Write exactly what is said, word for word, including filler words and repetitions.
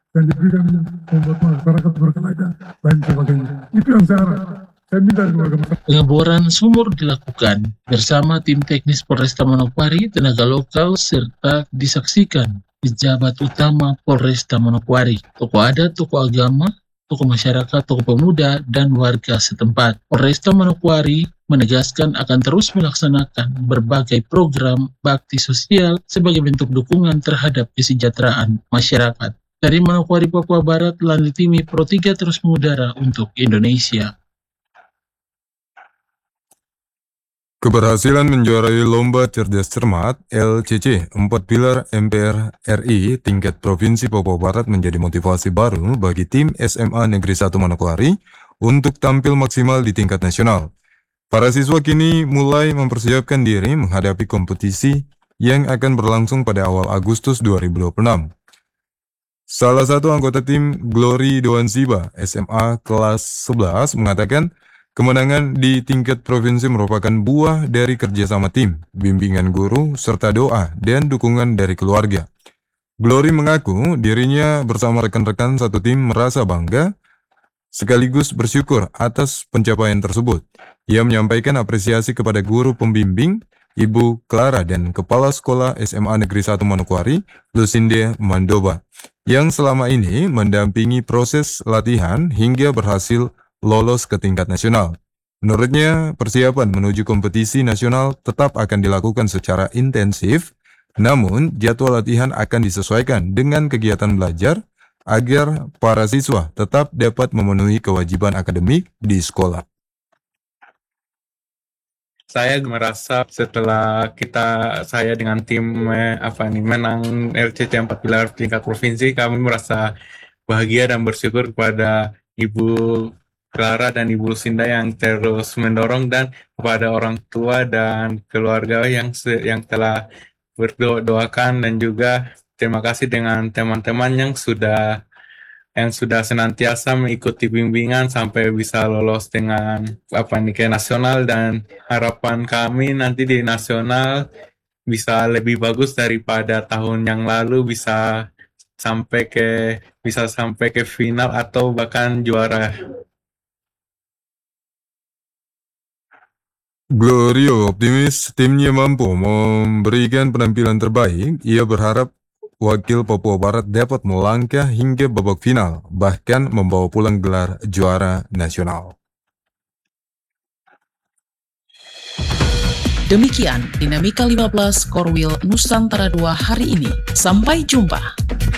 yang diberikan membuat masyarakat berkelanjutan lain sebagainya. Itu yang saya harap. Saya minta dari warga masyarakat. Pengeboran sumur dilakukan bersama tim teknis Polresta Manokwari, tenaga lokal, serta disaksikan pejabat utama Polresta Manokwari, tokoh adat, tokoh agama, tokoh masyarakat, tokoh pemuda, dan warga setempat. Polresta Manokwari menegaskan akan terus melaksanakan berbagai program bakti sosial sebagai bentuk dukungan terhadap kesejahteraan masyarakat. Dari Manokwari, Papua Barat, Landitimi Pro tiga terus mengudara untuk Indonesia. Keberhasilan menjuarai Lomba Cerdas Cermat L C C empat Pilar M P R R I tingkat Provinsi Papua Barat menjadi motivasi baru bagi tim S M A Negeri satu Manokwari untuk tampil maksimal di tingkat nasional. Para siswa kini mulai mempersiapkan diri menghadapi kompetisi yang akan berlangsung pada awal Agustus dua ribu dua puluh enam. Salah satu anggota tim, Glory Doanziba, S M A kelas sebelas, mengatakan kemenangan di tingkat provinsi merupakan buah dari kerjasama tim, bimbingan guru, serta doa dan dukungan dari keluarga. Glory mengaku dirinya bersama rekan-rekan satu tim merasa bangga sekaligus bersyukur atas pencapaian tersebut. Ia menyampaikan apresiasi kepada guru pembimbing, Ibu Clara, dan Kepala Sekolah S M A Negeri satu Manokwari, Lusinde Mandoba, yang selama ini mendampingi proses latihan hingga berhasil lolos ke tingkat nasional. Menurutnya, persiapan menuju kompetisi nasional tetap akan dilakukan secara intensif, namun jadwal latihan akan disesuaikan dengan kegiatan belajar agar para siswa tetap dapat memenuhi kewajiban akademik di sekolah. Saya merasa setelah kita saya dengan tim eh, apa nih menang L C C empat Pilar tingkat provinsi, kami merasa bahagia dan bersyukur kepada Ibu Clara dan Ibu Lucinda yang terus mendorong, dan kepada orang tua dan keluarga yang se- yang telah berdoakan, dan juga terima kasih dengan teman-teman yang sudah yang sudah senantiasa mengikuti bimbingan sampai bisa lolos dengan apa nih ke nasional, dan harapan kami nanti di nasional bisa lebih bagus daripada tahun yang lalu, bisa sampai ke bisa sampai ke final atau bahkan juara. Glorio optimis timnya mampu memberikan penampilan terbaik. Ia berharap wakil Papua Barat dapat melangkah hingga babak final, bahkan membawa pulang gelar juara nasional. Demikian Dinamika lima belas Korwil Nusantara dua hari ini. Sampai jumpa.